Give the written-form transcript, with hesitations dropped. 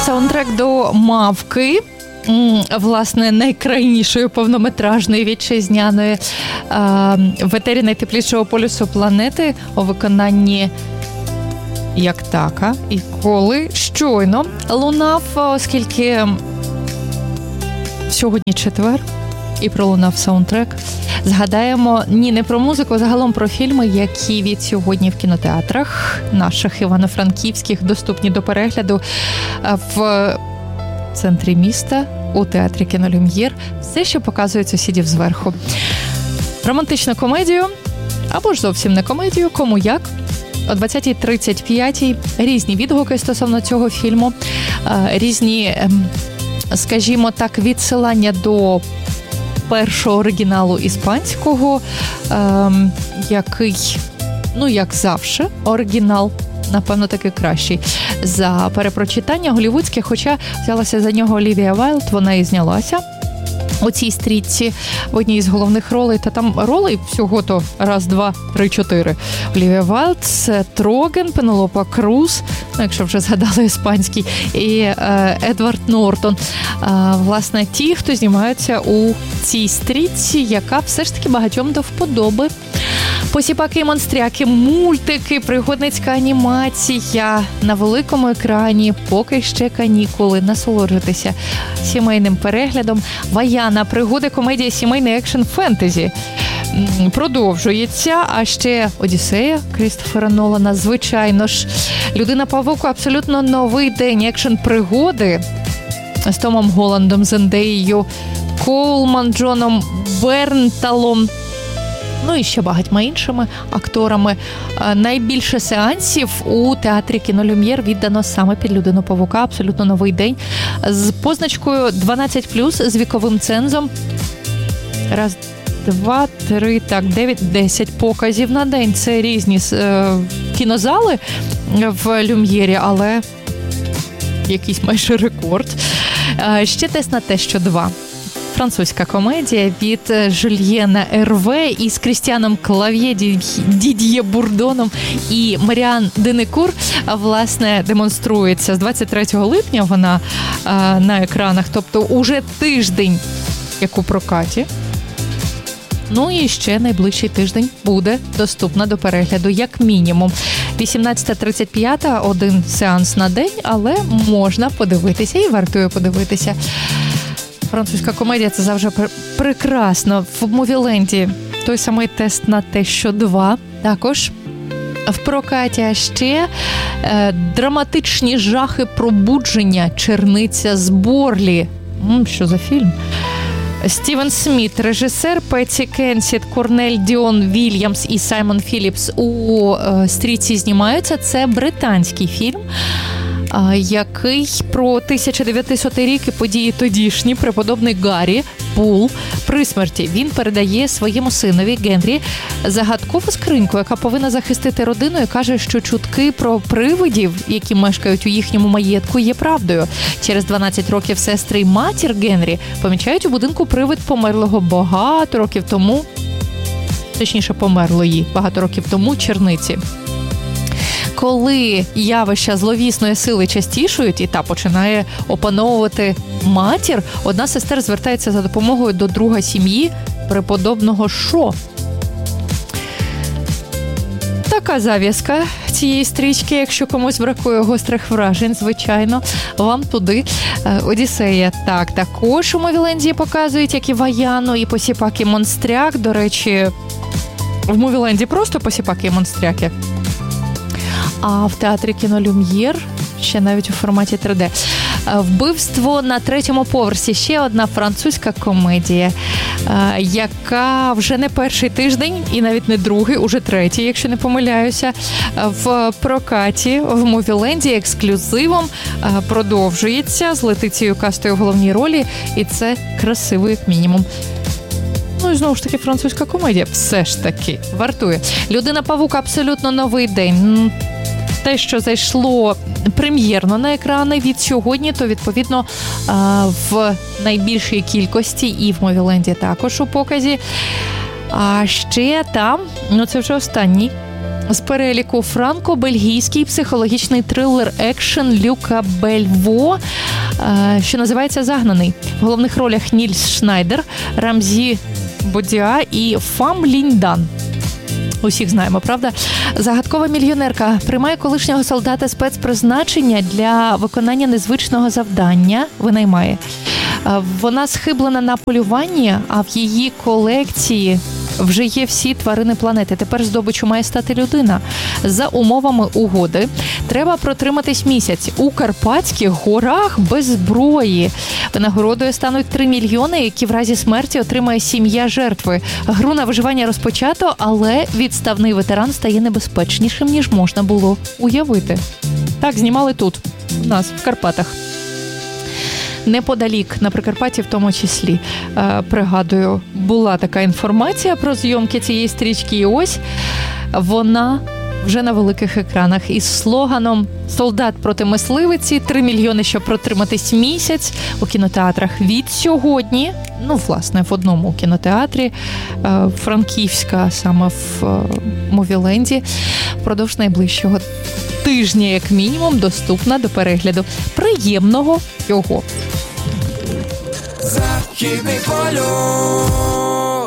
саундтрек до «Мавки», власне, найкрайнішої повнометражної вітчизняної в етері найтеплішого полюсу планети у виконанні Як така. І коли щойно лунав, оскільки сьогодні четвер і пролунав саундтрек, згадаємо не про музику, а загалом про фільми, які від сьогодні в кінотеатрах наших івано-франківських доступні до перегляду в центрі міста у театрі «Кінолюм'єр». Все, що показують сусідів зверху. Романтичну комедію, або ж зовсім не комедію, кому як. О 20:35 різні відгуки стосовно цього фільму, різні, скажімо так, відсилання до першого оригіналу іспанського, який, як завжди, оригінал, напевно, таки кращий за перепрочитання голівудське, хоча взялася за нього Олівія Вайлд, вона і знялася у цій стрічці в одній з головних ролей, та там ролей всього-то 1, 2, 3, 4. Олівія Вайлд, Сет Роген, Пенелопа Круз, якщо вже згадали іспанський, і Едвард Нортон. Власне, ті, хто знімаються у цій стрічці, яка все ж таки багатьом до вподоби. Посіпаки і монстряки, мультики, пригодницька анімація на великому екрані, поки ще канікули, насолоджуйтеся сімейним переглядом. Ваяна, пригоди, комедія, сімейний екшен, фентезі продовжується, а ще Одіссея Крістофера Нолана, звичайно ж, Людина-павук, абсолютно новий день, екшен-пригоди з Томом Голландом, Зендеєю, Коулман, Джоном Бернталом, і ще багатьма іншими акторами. Найбільше сеансів у театрі «Кінолюм'єр» віддано саме під «Людину-павука», абсолютно новий день, з позначкою 12+, з віковим цензом. 1, 2, 3, 9-10 показів на день. Це різні кінозали в Люм'єрі, але якийсь майже рекорд. Ще тест на те, що 2. Французька комедія від Жюльєна Ерве із Крістіаном Клав'є, Дід'є Бурдоном і Маріан Денекур, власне, демонструється з 23 липня вона на екранах, тобто уже тиждень, як у прокаті. І ще найближчий тиждень буде доступна до перегляду, як мінімум. 18:35, один сеанс на день, але можна подивитися і вартує подивитися. Французька комедія – це завжди прекрасно. В Мувіленді той самий тест на те, що 2. Також в прокаті, а ще драматичні жахи пробудження, черниця з Борлі. Що за фільм? Стівен Сміт, режисер, Петті Кенсіт, Корнель Діон Вільямс і Саймон Філіпс у стрічці знімаються. Це британський фільм, який про 1900 рік і події тодішні. Преподобний Гаррі Пул при смерті. Він передає своєму синові Генрі загадкову скриньку, яка повинна захистити родину, і каже, що чутки про привидів, які мешкають у їхньому маєтку, є правдою. Через 12 років сестри і матір Генрі помічають у будинку привид померлого багато років тому, точніше померлої багато років тому, черниці. Коли явища зловісної сили частішують і та починає опановувати матір, одна з сестер звертається за допомогою до друга сім'ї, преподобного Шо. Така зав'язка цієї стрічки, якщо комусь бракує гострих вражень, звичайно, вам туди. Одіссея, також у Мувіленді показують, як і Ваяну, і Посіпаки Монстряк. До речі, в Мувіленді просто Посіпаки і Монстряки. А в театрі «Кінолюм'єр» ще навіть у форматі 3D. «Вбивство на третьому поверсі» – ще одна французька комедія, яка вже не перший тиждень і навіть не другий, уже третій, якщо не помиляюся, в прокаті в Мувіленді ексклюзивом продовжується з Летицією Кастою в головній ролі, і це красиво як мінімум. І знову ж таки французька комедія все ж таки вартує. «Людина-павук» – абсолютно новий день. Те, що зайшло прем'єрно на екрани від сьогодні, то, відповідно, в найбільшій кількості і в Мувіленді також у показі. А ще там, це вже останній з переліку франко-бельгійський психологічний трилер-екшен Люка Бельво, що називається «Загнаний». В головних ролях Нільс Шнайдер, Рамзі Бодіа і Фам Ліньдан. Усіх знаємо, правда? Загадкова мільйонерка приймає колишнього солдата спецпризначення для виконання незвичного завдання, винаймає. Вона схиблена на полюванні, а в її колекції вже є всі тварини планети. Тепер здобичу має стати людина. За умовами угоди треба протриматись місяць у Карпатських горах без зброї. Винагородою стануть 3 мільйони, які в разі смерті отримає сім'я жертви. Гру на виживання розпочато, але відставний ветеран стає небезпечнішим, ніж можна було уявити. Так, знімали тут, у нас, в Карпатах. Неподалік, на Прикарпатті в тому числі. Пригадую, була така інформація про зйомки цієї стрічки, і ось вона вже на великих екранах із слоганом «Солдат проти мисливиці, 3 мільйони, щоб протриматись місяць» у кінотеатрах від сьогодні. Ну, власне, в одному кінотеатрі, Франківська, саме в Мовіленді, впродовж найближчого тижня, як мінімум, доступна до перегляду. Приємного його! Західний полюс.